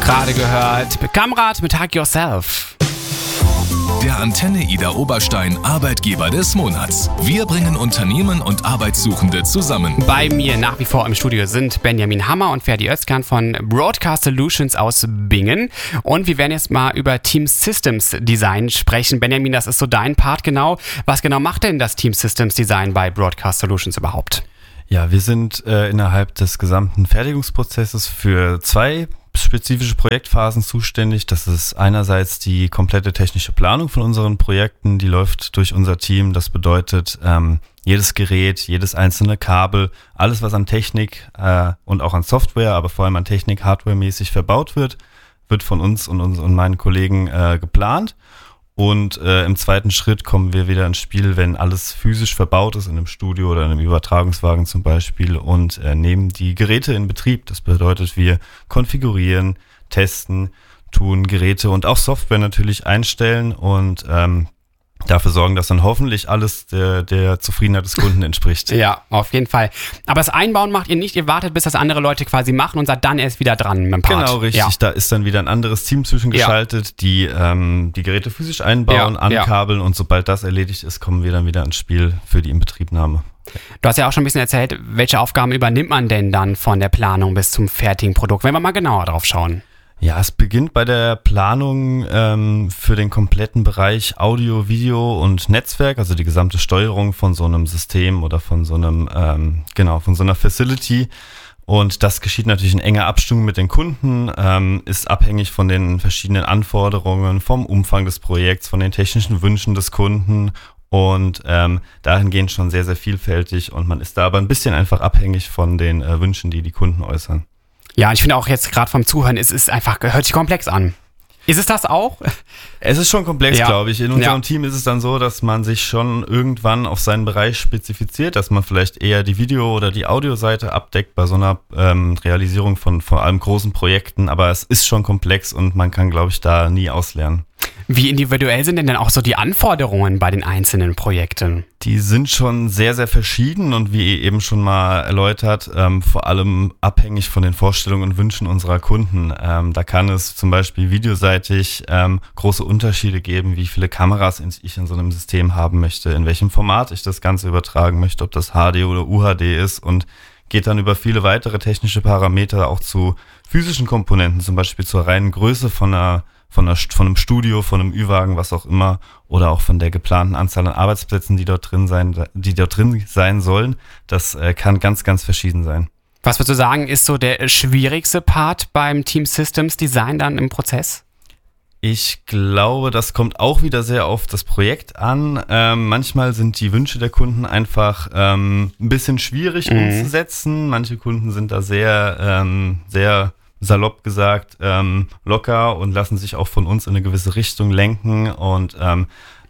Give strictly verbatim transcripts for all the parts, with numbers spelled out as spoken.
Gerade gehört, Kamerad mit Hug Yourself. Der Antenne Ida Oberstein Arbeitgeber des Monats. Wir bringen Unternehmen und Arbeitssuchende zusammen. Bei mir nach wie vor im Studio sind Benjamin Hammer und Ferdi Özkan von Broadcast Solutions aus Bingen. Und wir werden jetzt mal über Team Systems Design sprechen. Benjamin, das ist so dein Part genau. Was genau macht denn das Team Systems Design bei Broadcast Solutions überhaupt? Ja, wir sind äh, innerhalb des gesamten Fertigungsprozesses für zwei spezifische Projektphasen zuständig. Das ist einerseits die komplette technische Planung von unseren Projekten, die läuft durch unser Team. Das bedeutet, ähm, jedes Gerät, jedes einzelne Kabel, alles was an Technik äh, und auch an Software, aber vor allem an Technik, hardwaremäßig verbaut wird, wird von uns und, uns und meinen Kollegen äh, geplant. Und äh, im zweiten Schritt kommen wir wieder ins Spiel, wenn alles physisch verbaut ist, in einem Studio oder in einem Übertragungswagen zum Beispiel, und äh, nehmen die Geräte in Betrieb. Das bedeutet, wir konfigurieren, testen, tun Geräte und auch Software natürlich einstellen und ähm, dafür sorgen, dass dann hoffentlich alles der, der Zufriedenheit des Kunden entspricht. Ja, auf jeden Fall. Aber das Einbauen macht ihr nicht, ihr wartet, bis das andere Leute quasi machen und seid dann erst wieder dran mit dem Part. Genau, richtig. Ja. Da ist dann wieder ein anderes Team zwischengeschaltet, ja. die ähm, die Geräte physisch einbauen, ja, ankabeln ja. und sobald das erledigt ist, kommen wir dann wieder ins Spiel für die Inbetriebnahme. Du hast ja auch schon ein bisschen erzählt, welche Aufgaben übernimmt man denn dann von der Planung bis zum fertigen Produkt, wenn wir mal genauer drauf schauen. Ja, es beginnt bei der Planung ähm, für den kompletten Bereich Audio, Video und Netzwerk, also die gesamte Steuerung von so einem System oder von so einem, ähm, genau, von so einer Facility. Und das geschieht natürlich in enger Abstimmung mit den Kunden, ähm, ist abhängig von den verschiedenen Anforderungen, vom Umfang des Projekts, von den technischen Wünschen des Kunden und ähm, dahingehend schon sehr, sehr vielfältig und man ist da aber ein bisschen einfach abhängig von den äh, Wünschen, die die Kunden äußern. Ja, ich finde auch jetzt gerade vom Zuhören, es ist einfach, hört sich komplex an. Ist es das auch? Es ist schon komplex, ja. glaube ich. In unserem ja. Team ist es dann so, dass man sich schon irgendwann auf seinen Bereich spezifiziert, dass man vielleicht eher die Video- oder die Audioseite abdeckt bei so einer ähm, Realisierung von vor allem großen Projekten. Aber es ist schon komplex und man kann, glaube ich, da nie auslernen. Wie individuell sind denn dann auch so die Anforderungen bei den einzelnen Projekten? Die sind schon sehr, sehr verschieden und wie eben schon mal erläutert, ähm, vor allem abhängig von den Vorstellungen und Wünschen unserer Kunden. Ähm, da kann es zum Beispiel videoseitig ähm, große Unterschiede geben, wie viele Kameras ich in so einem System haben möchte, in welchem Format ich das Ganze übertragen möchte, ob das H D oder U H D ist und geht dann über viele weitere technische Parameter auch zu physischen Komponenten, zum Beispiel zur reinen Größe von einer Von, einer, von einem Studio, von einem Ü-Wagen, was auch immer, oder auch von der geplanten Anzahl an Arbeitsplätzen, die dort drin sein, die dort drin sein sollen. Das äh, kann ganz, ganz verschieden sein. Was würdest du sagen, ist so der schwierigste Part beim Team Systems Design dann im Prozess? Ich glaube, das kommt auch wieder sehr auf das Projekt an. Ähm, manchmal sind die Wünsche der Kunden einfach ähm, ein bisschen schwierig mhm. umzusetzen. Manche Kunden sind da sehr, ähm, sehr salopp gesagt, ähm, locker und lassen sich auch von uns in eine gewisse Richtung lenken und ähm,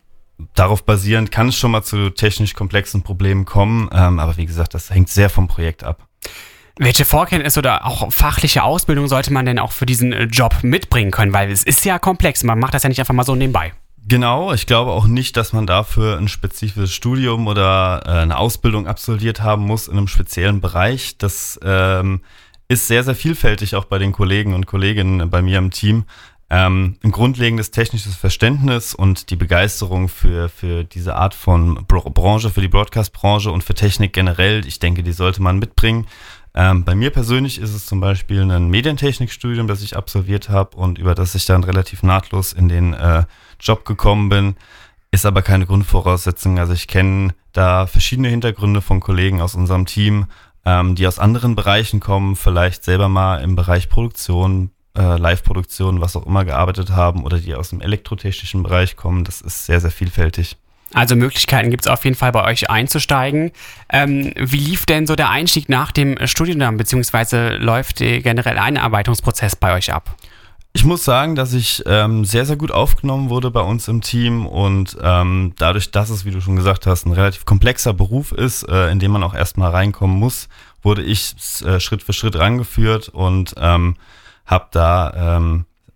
darauf basierend kann es schon mal zu technisch komplexen Problemen kommen, ähm, aber wie gesagt, das hängt sehr vom Projekt ab. Welche Vorkenntnisse oder auch fachliche Ausbildung sollte man denn auch für diesen Job mitbringen können, weil es ist ja komplex, man macht das ja nicht einfach mal so nebenbei. Genau, ich glaube auch nicht, dass man dafür ein spezifisches Studium oder äh, eine Ausbildung absolviert haben muss in einem speziellen Bereich, das ähm, ist sehr, sehr vielfältig auch bei den Kollegen und Kolleginnen bei mir im Team. Ähm, ein grundlegendes technisches Verständnis und die Begeisterung für, für diese Art von Br- Branche, für die Broadcast-Branche und für Technik generell, ich denke, die sollte man mitbringen. Ähm, bei mir persönlich ist es zum Beispiel ein Medientechnikstudium, das ich absolviert habe und über das ich dann relativ nahtlos in den äh, Job gekommen bin. Ist aber keine Grundvoraussetzung. Also ich kenne da verschiedene Hintergründe von Kollegen aus unserem Team, die aus anderen Bereichen kommen, vielleicht selber mal im Bereich Produktion, äh, Live-Produktion, was auch immer gearbeitet haben oder die aus dem elektrotechnischen Bereich kommen. Das ist sehr, sehr vielfältig. Also Möglichkeiten gibt es auf jeden Fall bei euch einzusteigen. Ähm, wie lief denn so der Einstieg nach dem Studium dann, beziehungsweise läuft der generell Einarbeitungsprozess bei euch ab? Ich muss sagen, dass ich ähm, sehr, sehr gut aufgenommen wurde bei uns im Team und ähm, dadurch, dass es, wie du schon gesagt hast, ein relativ komplexer Beruf ist, äh, in den man auch erstmal reinkommen muss, wurde ich äh, Schritt für Schritt rangeführt und ähm, habe da ähm,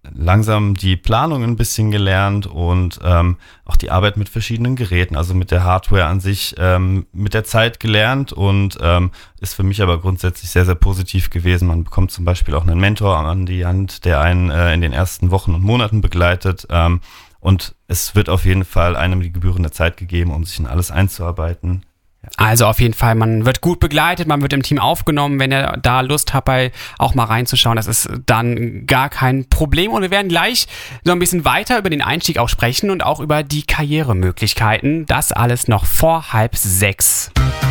langsam die Planung ein bisschen gelernt und ähm, auch die Arbeit mit verschiedenen Geräten, also mit der Hardware an sich, ähm, mit der Zeit gelernt und ähm, ist für mich aber grundsätzlich sehr, sehr positiv gewesen. Man bekommt zum Beispiel auch einen Mentor an die Hand, der einen äh, in den ersten Wochen und Monaten begleitet. Ähm, und es wird auf jeden Fall einem die gebührende Zeit gegeben, um sich in alles einzuarbeiten. Ja. Also auf jeden Fall, man wird gut begleitet, man wird im Team aufgenommen, wenn ihr da Lust habt, bei auch mal reinzuschauen, das ist dann gar kein Problem. Und wir werden gleich noch ein bisschen weiter über den Einstieg auch sprechen und auch über die Karrieremöglichkeiten. Das alles noch vor halb sechs.